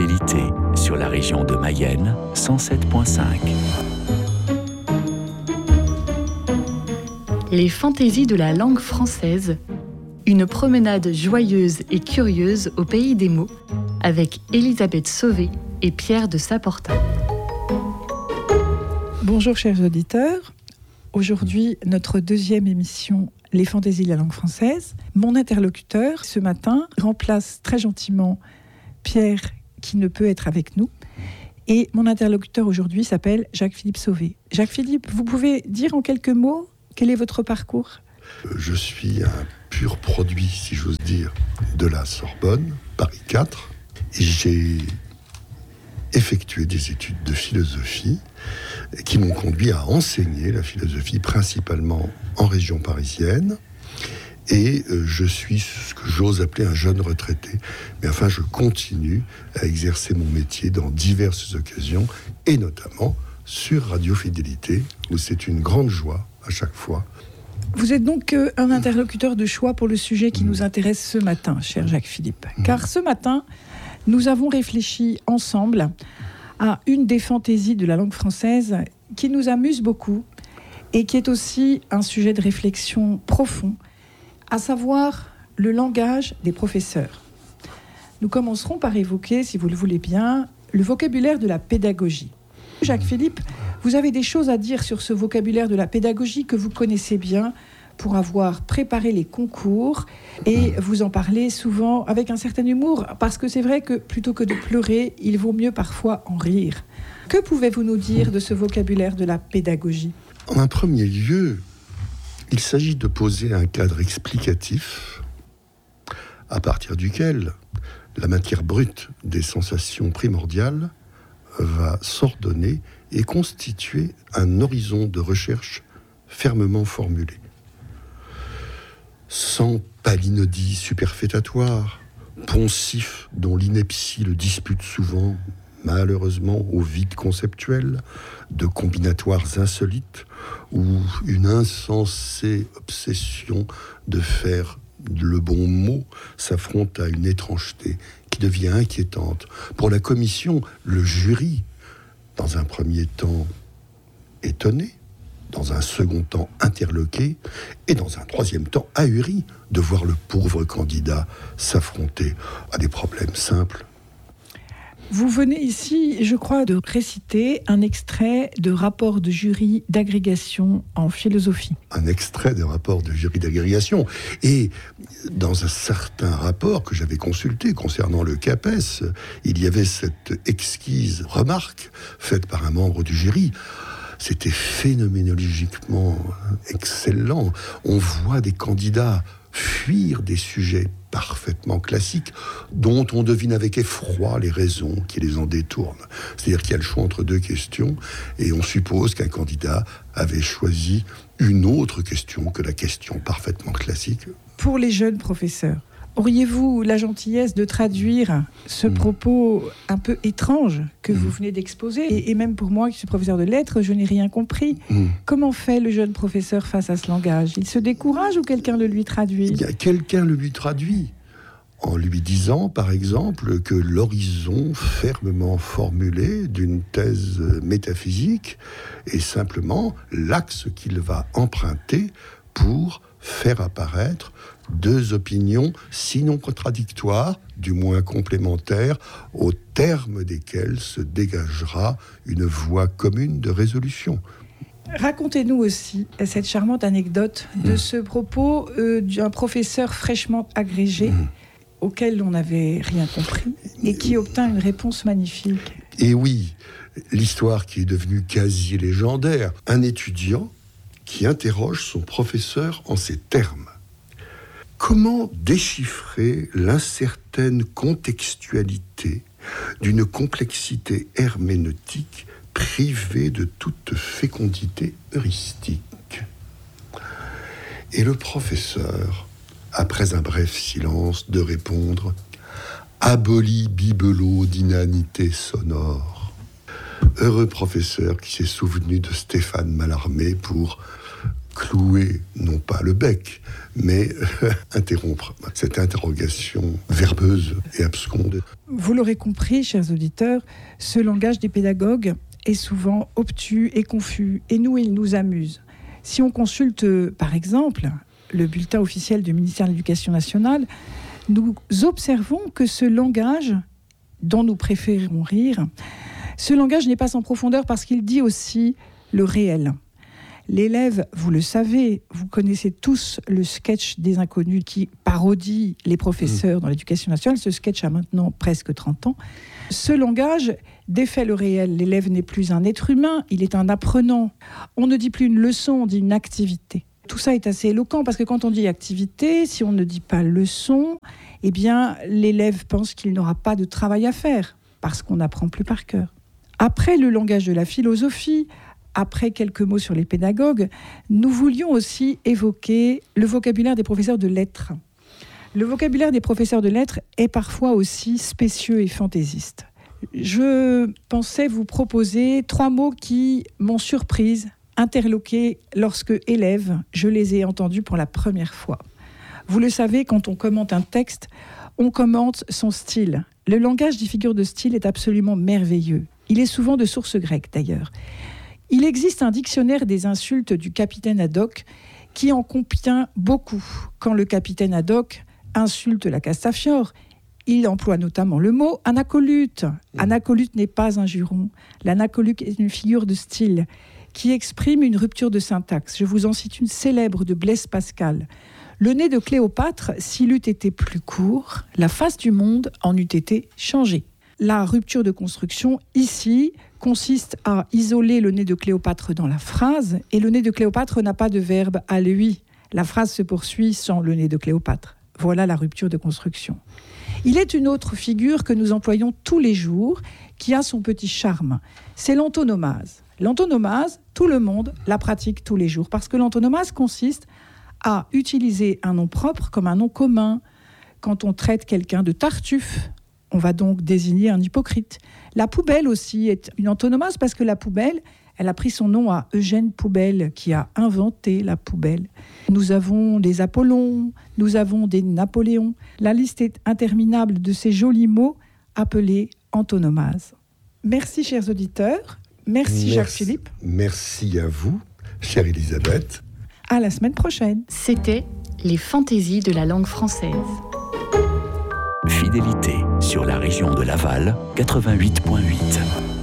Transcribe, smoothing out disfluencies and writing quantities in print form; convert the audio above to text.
Fidélité sur la région de Mayenne 107.5. Les fantaisies de la langue française, une promenade joyeuse et curieuse au pays des mots, avec Elisabeth Sauvé et Pierre de Saporta. Bonjour chers auditeurs, aujourd'hui notre deuxième émission Les fantaisies de la langue française. Mon interlocuteur ce matin remplace très gentiment Pierre qui ne peut être avec nous. Et mon interlocuteur aujourd'hui s'appelle Jacques-Philippe Sauvé. Jacques-Philippe, vous pouvez dire en quelques mots quel est votre parcours ? Je suis un pur produit, si j'ose dire, de la Sorbonne, Paris 4. J'ai effectué des études de philosophie qui m'ont conduit à enseigner la philosophie principalement en région parisienne. Et je suis ce que j'ose appeler un jeune retraité. Mais enfin, je continue à exercer mon métier dans diverses occasions, et notamment sur Radio Fidélité, où c'est une grande joie à chaque fois. Vous êtes donc un interlocuteur de choix pour le sujet qui nous intéresse ce matin, cher Jacques-Philippe. Car ce matin, nous avons réfléchi ensemble à une des fantaisies de la langue française qui nous amuse beaucoup et qui est aussi un sujet de réflexion profond, à savoir le langage des professeurs. Nous commencerons par évoquer, si vous le voulez bien, le vocabulaire de la pédagogie. Jacques-Philippe, vous avez des choses à dire sur ce vocabulaire de la pédagogie que vous connaissez bien pour avoir préparé les concours et vous en parlez souvent avec un certain humour, parce que c'est vrai que plutôt que de pleurer, il vaut mieux parfois en rire. Que pouvez-vous nous dire de ce vocabulaire de la pédagogie ? En un premier lieu, il s'agit de poser un cadre explicatif à partir duquel la matière brute des sensations primordiales va s'ordonner et constituer un horizon de recherche fermement formulé. Sans palinodie superfétatoire, poncif dont l'ineptie le dispute souvent, malheureusement au vide conceptuel, de combinatoires insolites, ou une insensée obsession de faire le bon mot s'affronte à une étrangeté qui devient inquiétante. Pour la commission, le jury, dans un premier temps étonné, dans un second temps interloqué, et dans un troisième temps ahuri de voir le pauvre candidat s'affronter à des problèmes simples. Vous venez ici, je crois, de réciter un extrait de rapport de jury d'agrégation en philosophie. Un extrait de rapport de jury d'agrégation. Et dans un certain rapport que j'avais consulté concernant le CAPES, il y avait cette exquise remarque faite par un membre du jury. C'était phénoménologiquement excellent. On voit des candidats fuir des sujets parfaitement classiques dont on devine avec effroi les raisons qui les en détournent. C'est-à-dire qu'il y a le choix entre deux questions et on suppose qu'un candidat avait choisi une autre question que la question parfaitement classique. Pour les jeunes professeurs, auriez-vous la gentillesse de traduire ce propos un peu étrange que vous venez d'exposer ? Et même pour moi, qui suis professeur de lettres, je n'ai rien compris. Comment fait le jeune professeur face à ce langage ? Il se décourage ou quelqu'un le lui traduit ? Quelqu'un le lui traduit en lui disant, par exemple, que l'horizon fermement formulé d'une thèse métaphysique est simplement l'axe qu'il va emprunter pour faire apparaître deux opinions, sinon contradictoires, du moins complémentaires, au terme desquelles se dégagera une voie commune de résolution. Racontez-nous aussi cette charmante anecdote de ce propos d'un professeur fraîchement agrégé auquel on n'avait rien compris et qui obtint une réponse magnifique. Et oui, l'histoire qui est devenue quasi légendaire. Un étudiant qui interroge son professeur en ces termes. Comment déchiffrer l'incertaine contextualité d'une complexité herméneutique privée de toute fécondité heuristique ? Et le professeur, après un bref silence, de répondre « Aboli bibelot d'inanité sonore ». Heureux professeur qui s'est souvenu de Stéphane Mallarmé pour clouer, non pas le bec, mais interrompre cette interrogation verbeuse et absconde. Vous l'aurez compris, chers auditeurs, ce langage des pédagogues est souvent obtus et confus, et nous, il nous amuse. Si on consulte, par exemple, le bulletin officiel du ministère de l'Éducation nationale, nous observons que ce langage, dont nous préférons rire, ce langage n'est pas sans profondeur parce qu'il dit aussi le réel. L'élève, vous le savez, vous connaissez tous le sketch des inconnus qui parodie les professeurs dans l'éducation nationale. Ce sketch a maintenant presque 30 ans. Ce langage défait le réel. L'élève n'est plus un être humain, il est un apprenant. On ne dit plus une leçon, on dit une activité. Tout ça est assez éloquent parce que quand on dit activité, si on ne dit pas leçon, eh bien l'élève pense qu'il n'aura pas de travail à faire parce qu'on n'apprend plus par cœur. Après le langage de la philosophie, après quelques mots sur les pédagogues, nous voulions aussi évoquer le vocabulaire des professeurs de lettres. Le vocabulaire des professeurs de lettres est parfois aussi spécieux et fantaisiste. Je pensais vous proposer 3 mots qui m'ont surprise, interloquée lorsque, élève, je les ai entendus pour la première fois. Vous le savez, quand on commente un texte, on commente son style. Le langage des figures de style est absolument merveilleux. Il est souvent de source grecque d'ailleurs. Il existe un dictionnaire des insultes du capitaine Haddock qui en contient beaucoup. Quand le capitaine Haddock insulte la Castafiore, il emploie notamment le mot anacolute. Anacolute n'est pas un juron. L'anacolute est une figure de style qui exprime une rupture de syntaxe. Je vous en cite une célèbre de Blaise Pascal. Le nez de Cléopâtre, s'il eût été plus court, la face du monde en eût été changée. La rupture de construction, ici, consiste à isoler le nez de Cléopâtre dans la phrase, et le nez de Cléopâtre n'a pas de verbe à lui. La phrase se poursuit sans le nez de Cléopâtre. Voilà la rupture de construction. Il est une autre figure que nous employons tous les jours, qui a son petit charme. C'est l'antonomase. L'antonomase, tout le monde la pratique tous les jours, parce que l'antonomase consiste à utiliser un nom propre comme un nom commun. Quand on traite quelqu'un de Tartuffe, on va donc désigner un hypocrite. La poubelle aussi est une antonomase parce que la poubelle, elle a pris son nom à Eugène Poubelle qui a inventé la poubelle. Nous avons des Apollons, nous avons des Napoléons. La liste est interminable de ces jolis mots appelés antonomases. Merci chers auditeurs, merci Jacques-Philippe. Merci à vous, chère Elisabeth. À la semaine prochaine. C'était les fantaisies de la langue française. Fidélité sur la région de Laval, 88.8.